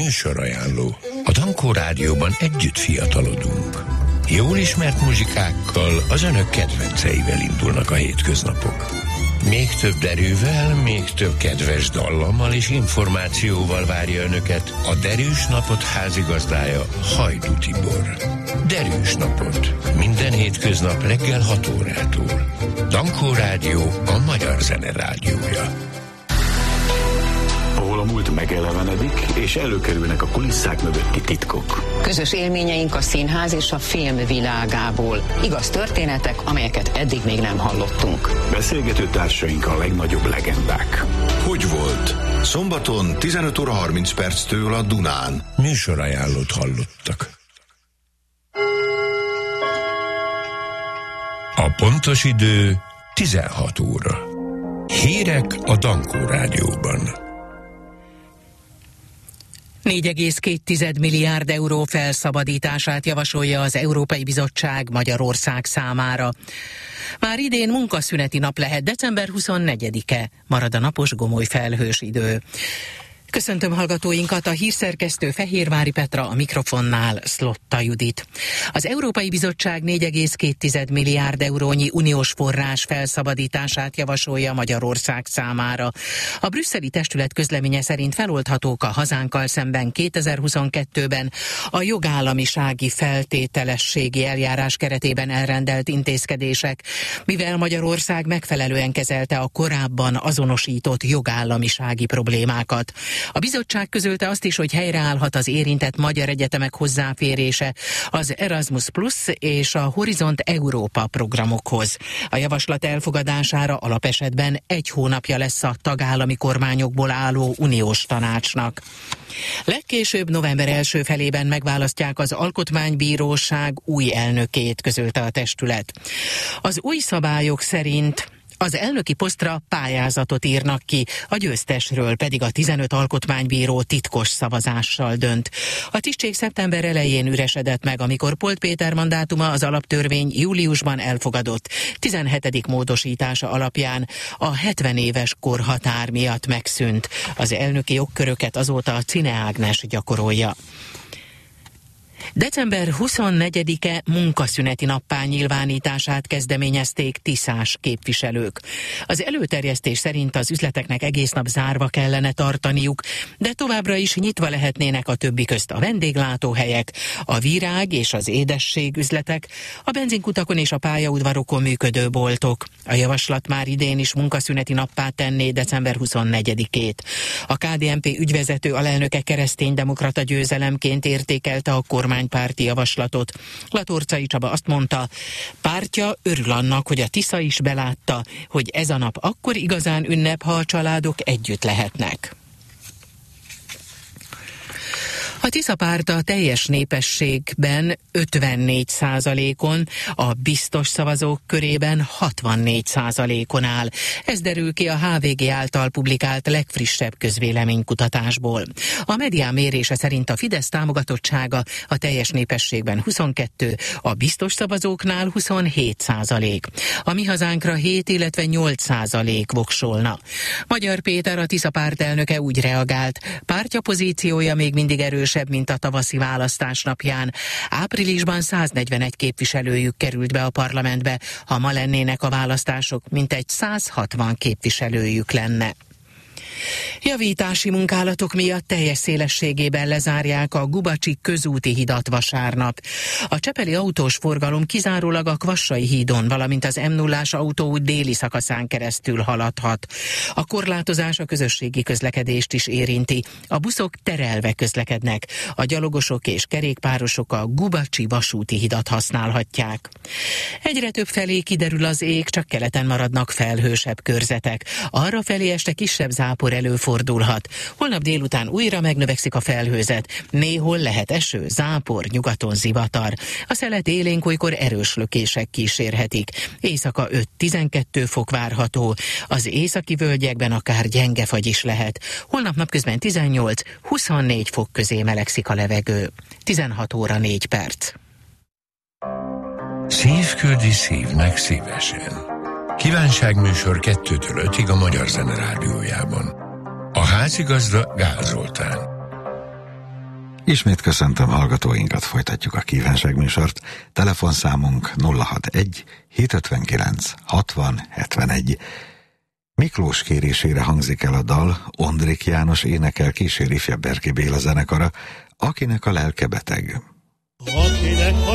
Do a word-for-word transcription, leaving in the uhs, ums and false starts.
Műsorajánló. A Dankó Rádióban együtt fiatalodunk. Jól ismert muzsikákkal, az önök kedvenceivel indulnak a hétköznapok. Még több derűvel, még több kedves dallammal és információval várja önöket a Derűs Napot házigazdája, Hajdú Tibor. Derűs Napot. Minden hétköznap reggel hat órától. Dankó Rádió, a magyar zene rádiója. Ahol a múlt megelevenedik, és előkerülnek a kulisszák mögötti titkok. Közös élményeink a színház és a film világából. Igaz történetek, amelyeket eddig még nem hallottunk. Beszélgető társaink a legnagyobb legendák. Hogy volt? Szombaton tizenöt óra harminc perctől a Dunán. Műsorajánlót hallottak. A pontos idő tizenhat óra. Hírek a Dankó Rádióban. négy egész két milliárd euró felszabadítását javasolja az Európai Bizottság Magyarország számára. Már idén munkaszüneti nap lehet, december huszonnegyedike, marad a napos gomoly felhős idő. Köszöntöm hallgatóinkat, a hírszerkesztő Fehérvári Petra, a mikrofonnál Szlotta Judit. Az Európai Bizottság négy egész két milliárd eurónyi uniós forrás felszabadítását javasolja Magyarország számára. A brüsszeli testület közleménye szerint feloldhatók a hazánkkal szemben kétezer-huszonkettőben a jogállamisági feltételességi eljárás keretében elrendelt intézkedések, mivel Magyarország megfelelően kezelte a korábban azonosított jogállamisági problémákat. A bizottság közölte azt is, hogy helyreállhat az érintett magyar egyetemek hozzáférése az Erasmus Plus és a Horizont Európa programokhoz. A javaslat elfogadására alapesetben egy hónapja lesz a tagállami kormányokból álló uniós tanácsnak. Legkésőbb november első felében megválasztják az Alkotmánybíróság új elnökét, közölte a testület. Az új szabályok szerint az elnöki posztra pályázatot írnak ki, a győztesről pedig a tizenöt alkotmánybíró titkos szavazással dönt. A tisztség szeptember elején üresedett meg, amikor Polt Péter mandátuma az alaptörvény júliusban elfogadott tizenhetedik módosítása alapján a hetven éves korhatár miatt megszűnt. Az elnöki jogköröket azóta a Czine Ágnes gyakorolja. december huszonnegyedike munkaszüneti nappá nyilvánítását kezdeményezték tiszás képviselők. Az előterjesztés szerint az üzleteknek egész nap zárva kellene tartaniuk, de továbbra is nyitva lehetnének a többi közt a vendéglátóhelyek, a virág és az édesség üzletek, a benzinkutakon és a pályaudvarokon működő boltok. A javaslat már idén is munkaszüneti nappá tenné december huszonnegyedikét. A ká dé en pé ügyvezető alelnöke kereszténydemokrata győzelemként értékelte a kormánypárti javaslatot. Latorcai Csaba azt mondta, pártja örül annak, hogy a Tisza is belátta, hogy ez a nap akkor igazán ünnep, ha a családok együtt lehetnek. A Tisza párt a teljes népességben ötvennégy százalékon, a biztos szavazók körében hatvannégy százalékon áll. Ez derül ki a há vé gé által publikált legfrissebb közvéleménykutatásból. A Medián mérése szerint a Fidesz támogatottsága a teljes népességben huszonkettő, a biztos szavazóknál huszonhét százalék. A Mi Hazánkra hét, illetve nyolc százalék voksolna. Magyar Péter, a Tisza párt elnöke úgy reagált, pártja pozíciója még mindig erős, mint a tavaszi választás napján. Áprilisban száznegyvenegy képviselőjük került be a parlamentbe, ha ma lennének a választások, mintegy száz hatvan képviselőjük lenne. Javítási munkálatok miatt teljes szélességében lezárják a Gubacsi közúti hidat vasárnap. A csepeli autós forgalom kizárólag a Kvassai hídon, valamint az em nullás autóút déli szakaszán keresztül haladhat. A korlátozás a közösségi közlekedést is érinti. A buszok terelve közlekednek. A gyalogosok és kerékpárosok a Gubacsi vasúti hidat használhatják. Egyre több felé kiderül az ég, csak keleten maradnak felhősebb körzetek. Arra felé este kisebb zápor előfordulhat. Holnap délután újra megnövekszik a felhőzet. Néhol lehet eső, zápor, nyugaton zivatar. A szelet élénk olykor erős lökések kísérhetik. Éjszaka öt-tizenkettő fok várható. Az északi völgyekben akár gyenge fagy is lehet. Holnap napközben tizennyolc-huszonnégy fok közé melegszik a levegő. tizenhat óra négy perc. Szív küldi szívnek szívesen. Kívánságműsor kettőtől ötig a Magyar Zene Rádiójában. A házigazda Gál Zoltán. Ismét köszöntöm hallgatóinkat, folytatjuk a kívánságműsort. Telefonszámunk nulla hatvanegy hétszázötvenkilenc hatvan hetvenegy. Miklós kérésére hangzik el a dal, Ondrik János énekel, kíséri ifjabb Berki Béla zenekara, akinek a lelke beteg.